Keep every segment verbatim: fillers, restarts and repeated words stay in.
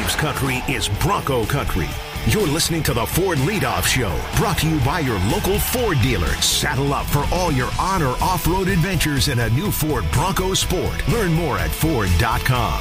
Braves country is Bronco country. You're listening to the Ford Leadoff Show, brought to you by your local Ford dealer. Saddle up for all your on or off-road adventures in a new Ford Bronco Sport. Learn more at Ford dot com.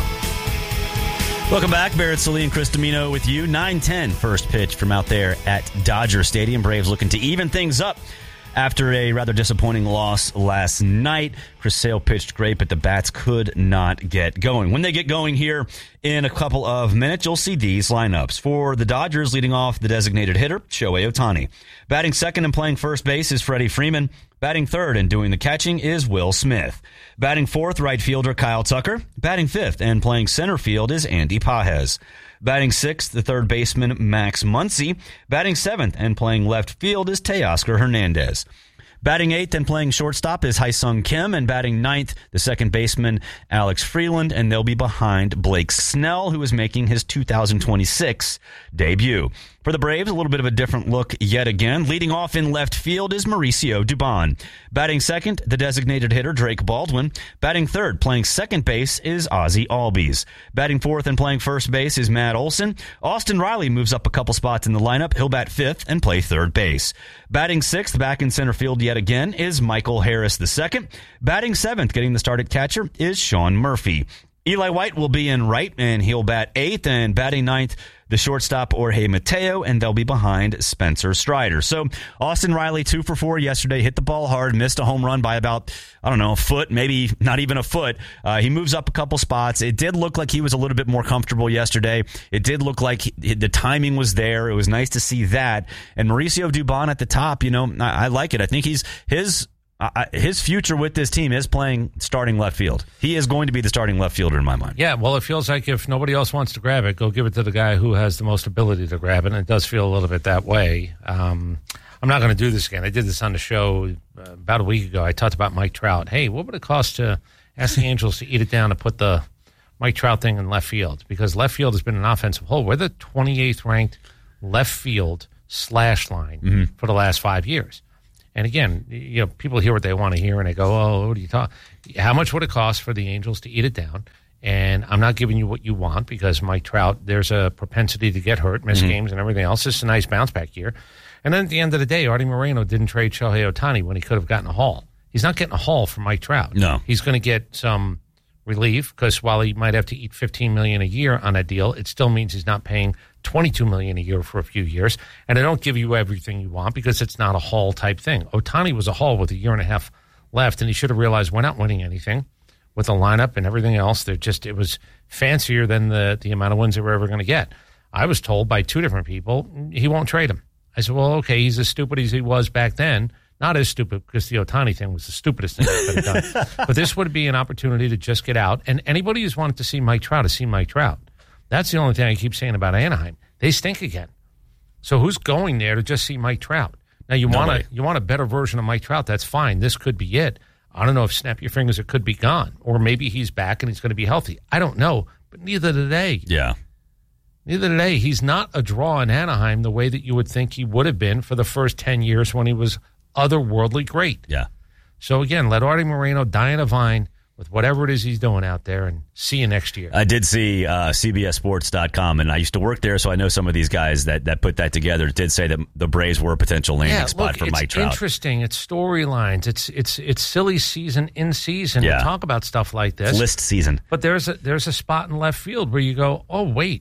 Welcome back. Barrett Sallee and Chris Domino with you. nine ten first pitch from out there at Dodger Stadium. Braves looking to even things up after a rather disappointing loss last night. Chris Sale pitched great, but the bats could not get going. When they get going here in a couple of minutes, you'll see these lineups. For the Dodgers, leading off the designated hitter, Shohei Ohtani. Batting second and playing first base is Freddie Freeman. Batting third and doing the catching is Will Smith. Batting fourth, right fielder Kyle Tucker. Batting fifth and playing center field is Andy Pages. Batting sixth, the third baseman Max Muncy. Batting seventh and playing left field is Teoscar Hernandez. Batting eighth and playing shortstop is Hyesung Kim, and batting ninth, the second baseman Alex Freeland, and they'll be behind Blake Snell, who is making his two thousand twenty-six debut. For the Braves, a little bit of a different look yet again. Leading off in left field is Mauricio Dubon. Batting second, the designated hitter Drake Baldwin. Batting third, playing second base is Ozzie Albies. Batting fourth and playing first base is Matt Olson. Austin Riley moves up a couple spots in the lineup. He'll bat fifth and play third base. Batting sixth, back in center field yet again, is Michael Harris the second. Batting seventh, getting the start at catcher, is Sean Murphy. Eli White will be in right, and he'll bat eighth, and batting ninth, the shortstop Jorge Mateo, and they'll be behind Spencer Strider. So Austin Riley, two for four yesterday, hit the ball hard, missed a home run by about, I don't know, a foot, maybe not even a foot. Uh, he moves up a couple spots. It did look like he was a little bit more comfortable yesterday. It did look like he, the timing was there. It was nice to see that. And Mauricio Dubon at the top, you know, I, I like it. I think he's his... Uh, his future with this team is playing starting left field. He is going to be the starting left fielder in my mind. Yeah, well, it feels like if nobody else wants to grab it, go give it to the guy who has the most ability to grab it, and it does feel a little bit that way. Um, I'm not going to do this again. I did this on the show uh, about a week ago. I talked about Mike Trout. Hey, what would it cost to ask the Angels to eat it down to put the Mike Trout thing in left field? Because left field has been an offensive hole. We're the twenty-eighth ranked left field slash line mm-hmm. for the last five years. And again, you know, people hear what they want to hear, and they go, "Oh, what do you talk? How much would it cost for the Angels to eat it down?" And I'm not giving you what you want because Mike Trout, there's a propensity to get hurt, miss mm-hmm. games, and everything else. It's a nice bounce back year. And then at the end of the day, Artie Moreno didn't trade Shohei Ohtani when he could have gotten a haul. He's not getting a haul from Mike Trout. No, he's going to get some relief because while he might have to eat fifteen million dollars a year on that deal, it still means he's not paying twenty-two million dollars a year for a few years, and they don't give you everything you want because it's not a haul type thing. Ohtani was a haul with a year and a half left, and he should have realized we're not winning anything with the lineup and everything else. They're just, it was fancier than the, the amount of wins they were ever going to get. I was told by two different people he won't trade him. I said, well, okay, he's as stupid as he was back then. Not as stupid because the Ohtani thing was the stupidest thing that's been done. But this would be an opportunity to just get out, and anybody who's wanted to see Mike Trout has seen Mike Trout. That's the only thing I keep saying about Anaheim. They stink again. So who's going there to just see Mike Trout? Now, you want a, you want a better version of Mike Trout, that's fine. This could be it. I don't know if snap your fingers, it could be gone. Or maybe he's back and he's going to be healthy. I don't know, but neither do they. Yeah. Neither do they. He's not a draw in Anaheim the way that you would think he would have been for the first ten years when he was otherworldly great. Yeah. So, again, let Artie Moreno die in a vine with whatever it is he's doing out there, and see you next year. I did see uh, C B S Sports dot com, and I used to work there, so I know some of these guys that, that put that together. It did say that the Braves were a potential landing yeah, spot look, for Mike Trout. It's interesting. It's storylines. It's it's it's silly season in season yeah. to talk about stuff like this. List season. But there's a, there's a spot in left field where you go, oh, wait,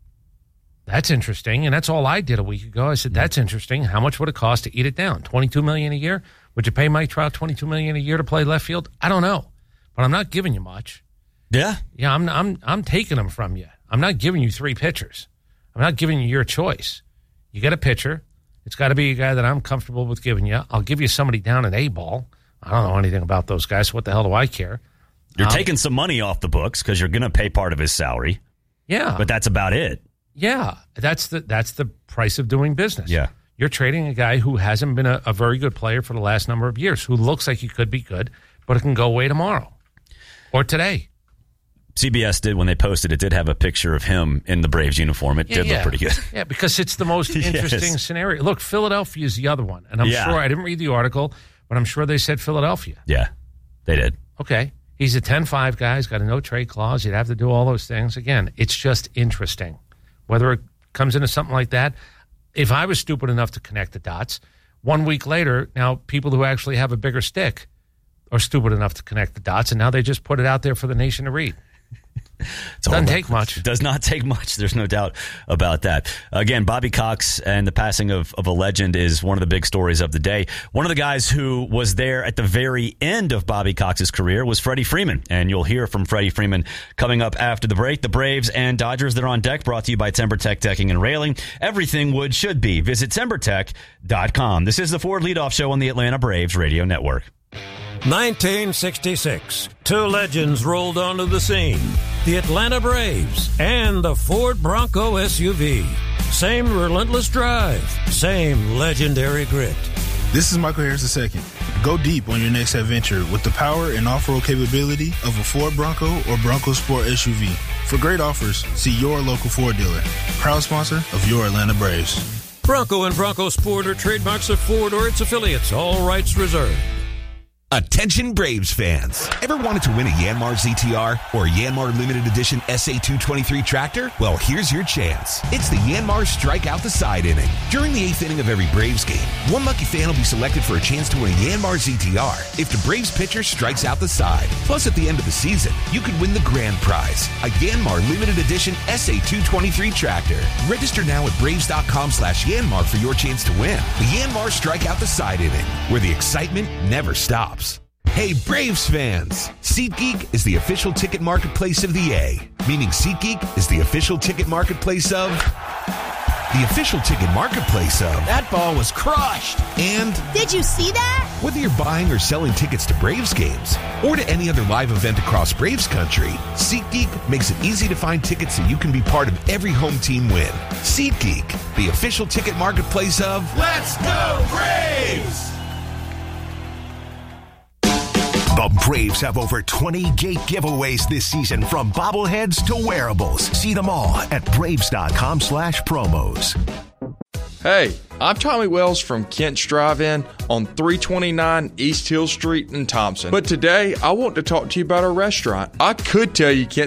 that's interesting. And that's all I did a week ago. I said, that's interesting. How much would it cost to eat it down? twenty-two million dollars a year? Would you pay Mike Trout twenty-two million dollars a year to play left field? I don't know. But I'm not giving you much. Yeah. Yeah, I'm I'm I'm taking them from you. I'm not giving you three pitchers. I'm not giving you your choice. You get a pitcher. It's got to be a guy that I'm comfortable with giving you. I'll give you somebody down at A-ball. I don't know anything about those guys. So what the hell do I care? You're um, taking some money off the books because you're going to pay part of his salary. Yeah. But that's about it. Yeah. That's the that's the price of doing business. Yeah. You're trading a guy who hasn't been a, a very good player for the last number of years, who looks like he could be good, but it can go away tomorrow. Or today. C B S did, when they posted it, did have a picture of him in the Braves uniform. It yeah, did yeah. look pretty good. Yeah, because it's the most interesting yes. scenario. Look, Philadelphia is the other one. And I'm yeah. sure, I didn't read the article, but I'm sure they said Philadelphia. Yeah, they did. Okay. He's a ten five guy. He's got a no-trade clause. You'd have to do all those things. Again, it's just interesting. whether it comes into something like that. If I was stupid enough to connect the dots, one week later, now people who actually have a bigger stick are stupid enough to connect the dots, and now they just put it out there for the nation to read. It doesn't take much. It does not take much. There's no doubt about that. Again, Bobby Cox and the passing of, of a legend is one of the big stories of the day. One of the guys who was there at the very end of Bobby Cox's career was Freddie Freeman, and you'll hear from Freddie Freeman coming up after the break. The Braves and Dodgers, they're on deck, brought to you by TimberTech Decking and Railing. Everything wood should be. Visit timber tech dot com. This is the Ford Leadoff Show on the Atlanta Braves Radio Network. nineteen sixty-six. Two legends rolled onto the scene. The Atlanta Braves and the Ford Bronco S U V. Same relentless drive, same legendary grit. This is Michael Harris the second. Go deep on your next adventure with the power and off-road capability of a Ford Bronco or Bronco Sport S U V. For great offers, see your local Ford dealer. Proud sponsor of your Atlanta Braves. Bronco and Bronco Sport are trademarks of Ford or its affiliates. All rights reserved. Attention Braves fans. Ever wanted to win a Yanmar Z T R or a Yanmar Limited Edition S A two twenty-three tractor? Well, here's your chance. It's the Yanmar Strike Out the Side inning. During the eighth inning of every Braves game, one lucky fan will be selected for a chance to win a Yanmar Z T R if the Braves pitcher strikes out the side. Plus, at the end of the season, you could win the grand prize, a Yanmar Limited Edition S A two twenty-three tractor. Register now at braves.com slash Yanmar for your chance to win. The Yanmar Strike Out the Side inning, where the excitement never stops. Hey, Braves fans! SeatGeek is the official ticket marketplace of the A, meaning SeatGeek is the official ticket marketplace of... The official ticket marketplace of... That ball was crushed! And... Did you see that? Whether you're buying or selling tickets to Braves games, or to any other live event across Braves country, SeatGeek makes it easy to find tickets so you can be part of every home team win. SeatGeek, the official ticket marketplace of... Let's go, Braves! The Braves have over twenty gate giveaways this season, from bobbleheads to wearables. See them all at braves.com slash promos. Hey, I'm Tommy Wells from Kent's Drive-In on three twenty-nine East Hill Street in Thompson. But today, I want to talk to you about a restaurant. I could tell you Kent